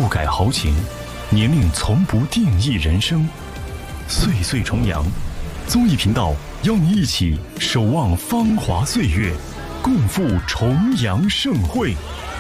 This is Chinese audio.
不改豪情，年龄从不定义人生。岁岁重阳，综艺频道邀你一起守望芳华岁月，共赴重阳盛会。